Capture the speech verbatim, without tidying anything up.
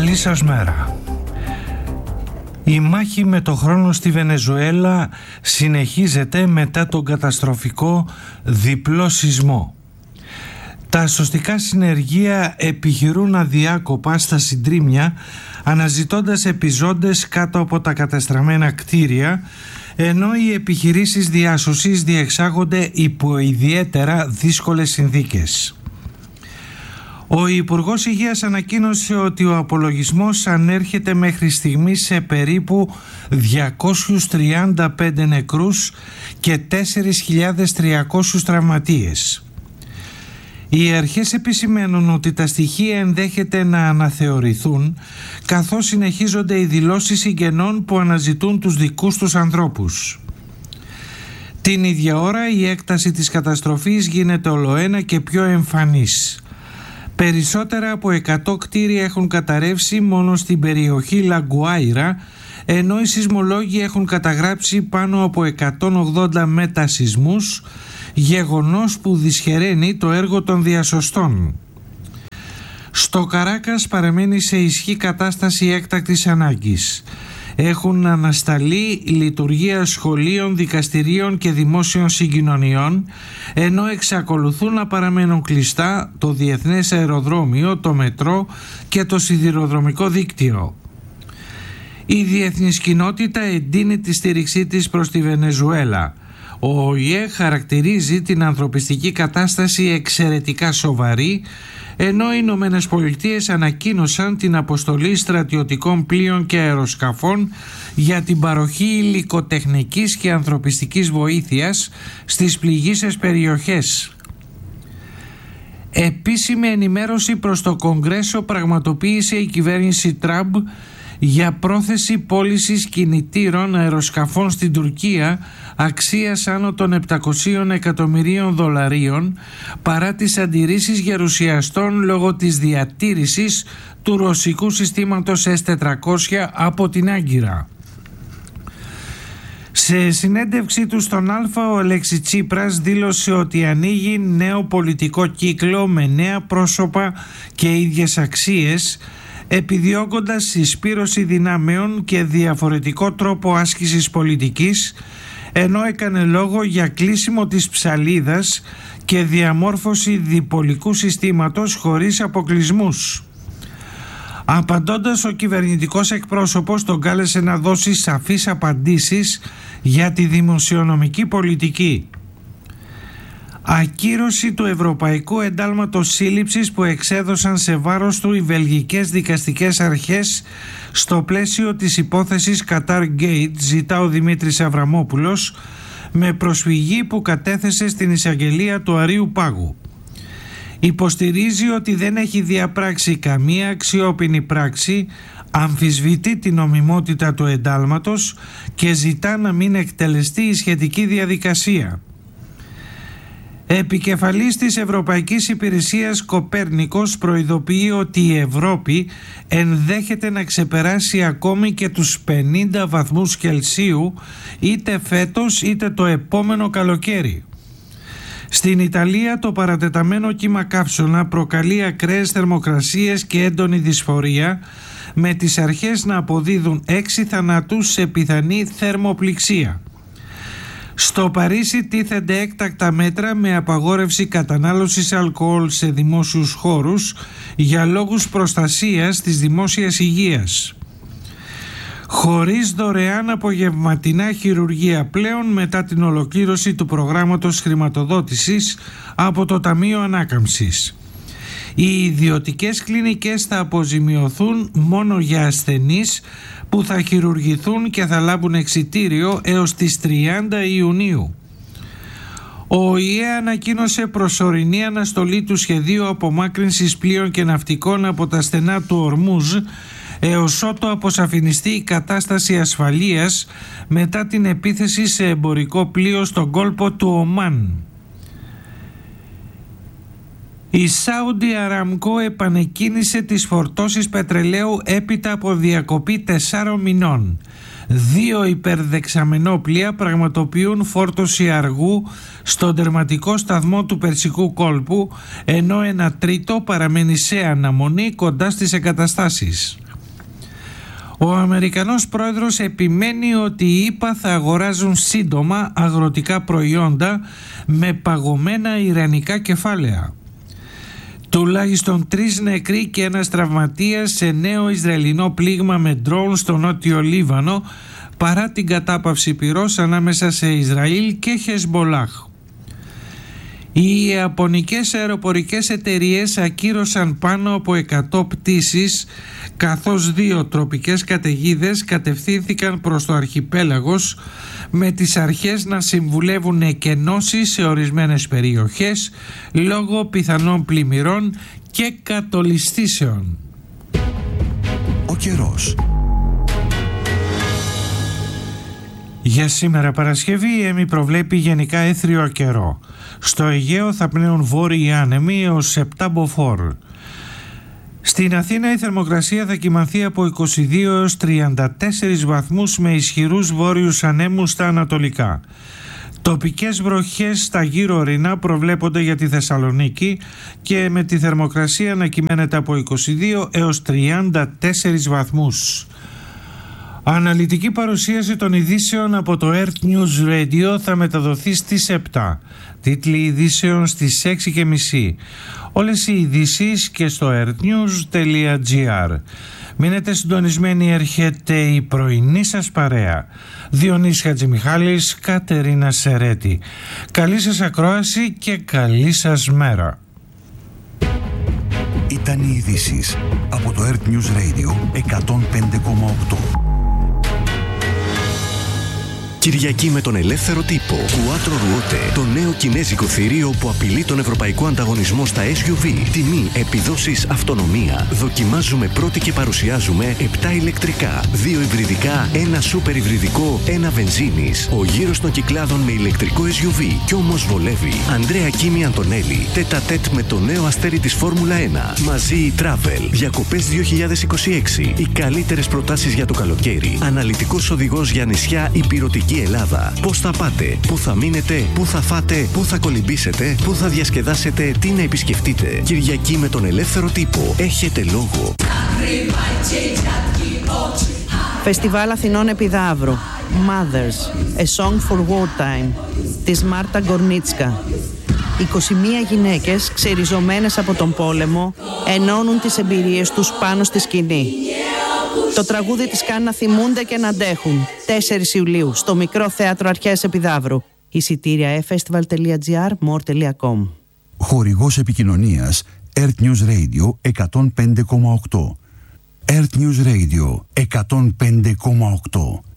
Καλή σας μέρα. Η μάχη με το χρόνο στη Βενεζουέλα συνεχίζεται μετά τον καταστροφικό διπλό σεισμό. Τα σωστικά συνεργεία επιχειρούν αδιάκοπα στα συντρίμμια, αναζητώντας επιζώντες κάτω από τα κατεστραμμένα κτίρια, ενώ οι επιχειρήσεις διάσωσης διεξάγονται υπό ιδιαίτερα δύσκολες συνθήκες. Ο Υπουργός Υγείας ανακοίνωσε ότι ο απολογισμός ανέρχεται μέχρι στιγμής σε περίπου διακόσιους τριάντα πέντε νεκρούς και τέσσερις χιλιάδες τριακόσιους τραυματίες. Οι αρχές επισημαίνουν ότι τα στοιχεία ενδέχεται να αναθεωρηθούν, καθώς συνεχίζονται οι δηλώσεις συγγενών που αναζητούν τους δικούς τους ανθρώπους. Την ίδια ώρα η έκταση της καταστροφής γίνεται ολοένα και πιο εμφανής. Περισσότερα από εκατό κτίρια έχουν καταρρεύσει μόνο στην περιοχή Λαγκουάιρα, ενώ οι σεισμολόγοι έχουν καταγράψει πάνω από εκατόν ογδόντα μετασεισμούς, γεγονός που δυσχεραίνει το έργο των διασωστών. Στο Καράκας παραμένει σε ισχύ κατάσταση έκτακτης ανάγκης. Έχουν ανασταλεί λειτουργία σχολείων, δικαστηρίων και δημόσιων συγκοινωνιών, ενώ εξακολουθούν να παραμένουν κλειστά το διεθνές αεροδρόμιο, το μετρό και το σιδηροδρομικό δίκτυο. Η διεθνής κοινότητα εντείνει τη στήριξή της προς τη Βενεζουέλα. Ο ΟΗΕ χαρακτηρίζει την ανθρωπιστική κατάσταση εξαιρετικά σοβαρή, ενώ οι Ηνωμένες Πολιτείες ανακοίνωσαν την αποστολή στρατιωτικών πλοίων και αεροσκαφών για την παροχή υλικοτεχνικής και ανθρωπιστικής βοήθειας στις πληγείσες περιοχές. Επίσημη ενημέρωση προς το Κογκρέσο πραγματοποίησε η κυβέρνηση Τραμπ για πρόθεση πώλησης κινητήρων αεροσκαφών στην Τουρκία αξίας άνω των επτακόσια εκατομμυρίων δολαρίων, παρά τις αντιρρήσεις γερουσιαστών λόγω της διατήρησης του ρωσικού συστήματος ες τετρακόσια από την Άγκυρα. Σε συνέντευξή του στον Άλφα, ο Αλέξη Τσίπρας δήλωσε ότι ανοίγει νέο πολιτικό κύκλο με νέα πρόσωπα και ίδιες αξίες, επιδιώκοντας συσπήρωση δυνάμεων και διαφορετικό τρόπο άσκησης πολιτικής, ενώ έκανε λόγο για κλείσιμο της ψαλίδας και διαμόρφωση διπολικού συστήματος χωρίς αποκλεισμούς. Απαντώντας, ο κυβερνητικός εκπρόσωπος τον κάλεσε να δώσει σαφείς απαντήσεις για τη δημοσιονομική πολιτική. Ακύρωση του Ευρωπαϊκού Εντάλματος Σύλληψης που εξέδωσαν σε βάρος του οι βελγικές δικαστικές αρχές στο πλαίσιο της υπόθεσης Qatar Gate, ζητά ο Δημήτρης Αβραμόπουλος, με προσφυγή που κατέθεσε στην εισαγγελία του Αρείου Πάγου. Υποστηρίζει ότι δεν έχει διαπράξει καμία αξιόπινη πράξη, αμφισβητεί την νομιμότητα του εντάλματος και ζητά να μην εκτελεστεί η σχετική διαδικασία. Επικεφαλής της Ευρωπαϊκής Υπηρεσίας Κοπέρνικος προειδοποιεί ότι η Ευρώπη ενδέχεται να ξεπεράσει ακόμη και τους πενήντα βαθμούς Κελσίου είτε φέτος είτε το επόμενο καλοκαίρι. Στην Ιταλία το παρατεταμένο κύμα καύσωνα προκαλεί ακραίες θερμοκρασίες και έντονη δυσφορία, με τις αρχές να αποδίδουν έξι θανάτους σε πιθανή θερμοπληξία. Στο Παρίσι τίθενται έκτακτα μέτρα με απαγόρευση κατανάλωσης αλκοόλ σε δημόσιους χώρους για λόγους προστασίας της δημόσιας υγείας. Χωρίς δωρεάν απογευματινά χειρουργία πλέον μετά την ολοκλήρωση του προγράμματος χρηματοδότησης από το Ταμείο Ανάκαμψης. Οι ιδιωτικές κλινικές θα αποζημιωθούν μόνο για ασθενείς που θα χειρουργηθούν και θα λάβουν εξιτήριο έως τις τριάντα Ιουνίου. Ο ΟΗΕ ανακοίνωσε προσωρινή αναστολή του σχεδίου απομάκρυνσης πλοίων και ναυτικών από τα στενά του Ορμούζ έως ότου αποσαφινιστεί η κατάσταση ασφαλείας μετά την επίθεση σε εμπορικό πλοίο στον κόλπο του Ομάν. Η Saudi Aramco επανεκκίνησε τις φορτώσεις πετρελαίου έπειτα από διακοπή τεσσάρων μηνών. Δύο υπερδεξαμενόπλοια πραγματοποιούν φόρτωση αργού στον τερματικό σταθμό του Περσικού κόλπου, ενώ ένα τρίτο παραμένει σε αναμονή κοντά στις εγκαταστάσεις. Ο Αμερικανός πρόεδρος επιμένει ότι οι ΗΠΑ θα αγοράζουν σύντομα αγροτικά προϊόντα με παγωμένα ιρανικά κεφάλαια. Τουλάχιστον τρεις νεκροί και ένας τραυματίας σε νέο Ισραηλινό πλήγμα με ντρόουν στο νότιο Λίβανο, παρά την κατάπαυση πυρός ανάμεσα σε Ισραήλ και Χεσμολάχ. Οι ιαπωνικές αεροπορικές εταιρείες ακύρωσαν πάνω από εκατό πτήσεις, καθώς δύο τροπικές καταιγίδες κατευθύνθηκαν προς το αρχιπέλαγος, με τις αρχές να συμβουλεύουν εκενώσεις σε ορισμένες περιοχές λόγω πιθανών πλημμυρών και κατολισθήσεων. Ο καιρός. Για σήμερα Παρασκευή η ΕΜΗ προβλέπει γενικά έθριο καιρό. Στο Αιγαίο θα πνέουν βόρειοι άνεμοι έως επτά μποφόρ. Στην Αθήνα η θερμοκρασία θα κυμανθεί από είκοσι δύο έως τριάντα τέσσερις βαθμούς με ισχυρούς βόρειους ανέμους στα ανατολικά. Τοπικές βροχές στα γύρω ορεινά προβλέπονται για τη Θεσσαλονίκη και με τη θερμοκρασία να κυμαίνεται από είκοσι δύο έως τριάντα τέσσερις βαθμούς. Αναλυτική παρουσίαση των ειδήσεων από το Earth News Radio θα μεταδοθεί στις επτά. Τίτλοι ειδήσεων στις έξι και μισή. Όλες οι ειδήσεις και στο earthnews τελεία gr. Μείνετε συντονισμένοι, έρχεται η πρωινή σας παρέα. Διονύσης Χατζημιχάλης, Κατερίνα Σερέτη. Καλή σας ακρόαση και καλή σας μέρα. Ήταν οι ειδήσεις από το Earth News Radio εκατόν πέντε κόμμα οκτώ. Κυριακή με τον ελεύθερο τύπο. Quattro Ruote, το νέο κινέζικο θηρίο που απειλεί τον ευρωπαϊκό ανταγωνισμό στα ες γιου βι. Τιμή, επιδόσεις, αυτονομία. Δοκιμάζουμε πρώτοι και παρουσιάζουμε επτά ηλεκτρικά, δύο υβριδικά, ένα σούπερ υβριδικό, ένα βενζίνης. Ο γύρος των κυκλάδων με ηλεκτρικό ες γιου βι. Κι όμως βολεύει. Ανδρέα Κίμη Αντωνέλη. Τέτα τέτ με το νέο αστέρι της Φόρμουλα ένα. Μαζί η Travel. Διακοπές δύο χιλιάδες είκοσι έξι. Οι καλύτερες προτάσεις για το καλοκαίρι. Αναλυτικός οδηγός για νησιά υπηρετική Ελλάδα. Πώς θα πάτε, πού θα μείνετε, πού θα φάτε, πού θα κολυμπήσετε, πού θα διασκεδάσετε, τι να επισκεφτείτε. Κυριακή με τον ελεύθερο τύπο. Έχετε λόγο. Φεστιβάλ Αθηνών Επιδαύρου. Mothers, A Song for Wartime, της Μάρτα Γκορνίτσκα. είκοσι μία γυναίκες ξεριζωμένες από τον πόλεμο ενώνουν τις εμπειρίες τους πάνω στη σκηνή. Το τραγούδι τις κάνει να θυμούνται και να αντέχουν. τέσσερις Ιουλίου στο Μικρό Θέατρο Αρχαίας Επιδαύρου. Εισιτήρια e festival τελεία gr, more τελεία com. Χορηγός επικοινωνίας Earth News Radio εκατόν πέντε κόμμα οκτώ. Earth News Radio εκατόν πέντε κόμμα οκτώ.